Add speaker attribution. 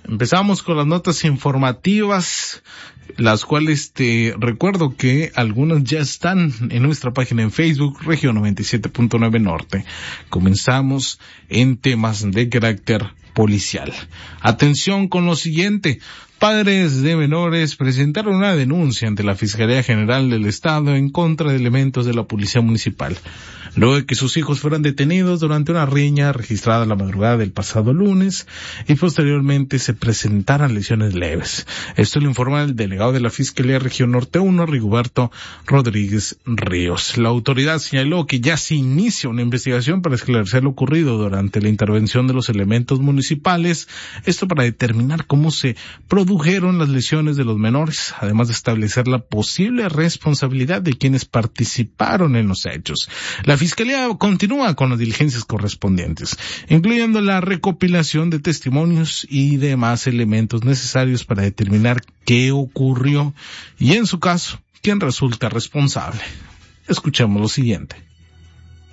Speaker 1: Empezamos con las notas informativas, las cuales te recuerdo que algunas ya están en nuestra página en Facebook, Región 97.9 Norte. Comenzamos en temas de carácter policial. Atención con lo siguiente. Padres de menores presentaron una denuncia ante la Fiscalía General del Estado en contra de elementos de la Policía Municipal, luego de que sus hijos fueran detenidos durante una riña registrada la madrugada del pasado lunes y posteriormente se presentaran lesiones leves. Esto lo informa el delegado de la Fiscalía Región Norte 1, Rigoberto Rodríguez Ríos. La autoridad señaló que ya se inicia una investigación para esclarecer lo ocurrido durante la intervención de los elementos municipales, esto para determinar cómo se produjeron las lesiones de los menores, además de establecer la posible responsabilidad de quienes participaron en los hechos. La Fiscalía continúa con las diligencias correspondientes, incluyendo la recopilación de testimonios y demás elementos necesarios para determinar qué ocurrió y, en su caso, quién resulta responsable. Escuchemos lo siguiente.